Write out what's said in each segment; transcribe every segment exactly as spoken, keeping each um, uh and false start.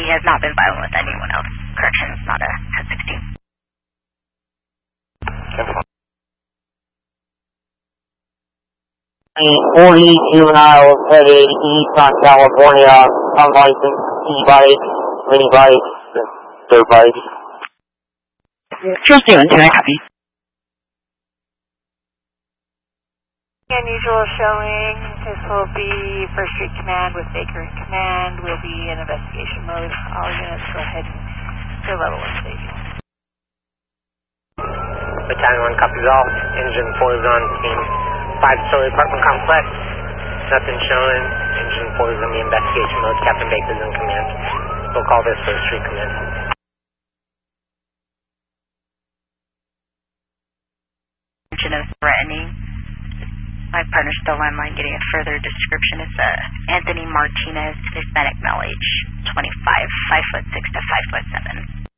has not been violent with anyone else. Correction, it's not a sixteen. forty-two miles headed east on California, unlicensed e-bike, mini bike, dirt bike. Trust you, I copy. Unusual showing. This will be First Street Command with Baker in command. We'll be in investigation mode. All units go ahead and go level one staging. Battalion one copies all. Engine four is on team five story apartment complex. Nothing showing. Engine four is in the investigation mode. Captain Baker is in command. We'll call this First Street Command. Mention of threatening. My partner's still online getting a further description. It's uh, Anthony Martinez, Hispanic male, age twenty-five, five foot six to five foot seven.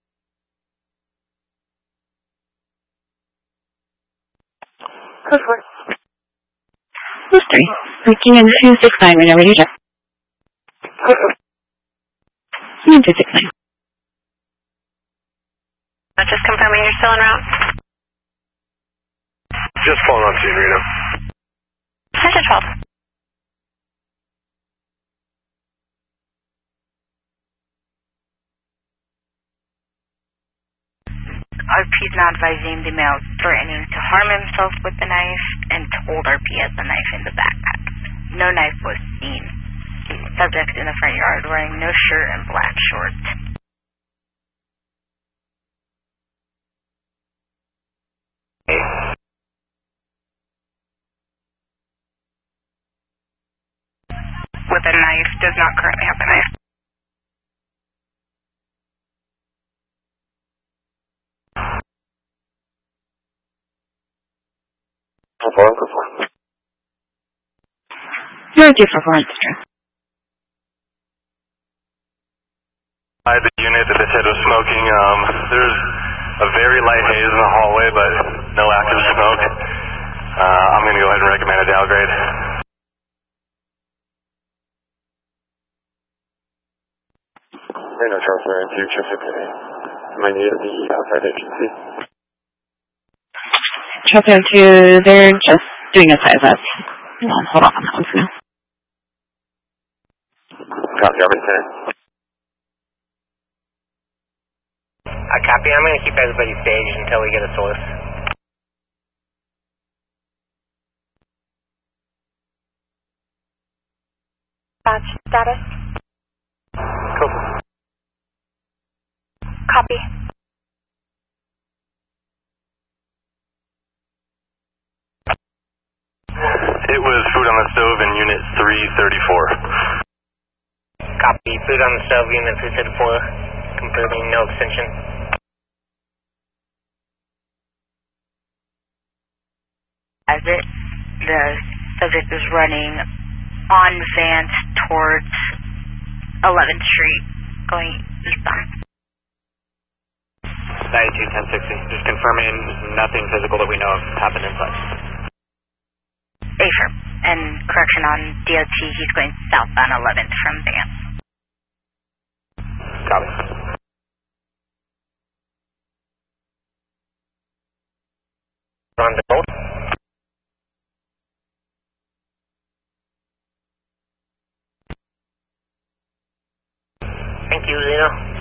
Code four. Who's three? Working in two six nine, right now, ready to check. Code four. two six nine. Just confirming you're still en route. Just pulling on scene, Reno. Hunter twelve. R P's now advising the male threatening to harm himself with the knife and told R P has the knife in the backpack. No knife was seen. Subject in the front yard wearing no shirt and black shorts. With a knife, does not currently have a knife. Zero two four four, it's true. By the unit that they said was smoking, um, there's a very light haze in the hallway, but no active smoke. Uh, I'm going to go ahead and recommend a downgrade. Reno transfer into traffic today. Might need the outside agency. Traffic to, they're just doing a size up. Hold on, hold on on that one for now. Copy, everything. I copy. I'm going to keep everybody staged until we get a source. Batch status. Cool. Copy. It was food on the stove in unit three thirty-four. Copy. Food on the stove, unit three thirty-four. Confirming no extension. As it, the subject is running on Vance towards eleventh Street, going eastbound. ninety-two ten sixty. Just confirming nothing physical that we know of happened inside. Affirm. And correction on D O T, he's going southbound eleventh from Vance. Copy. On the boat. Thank you, Lino.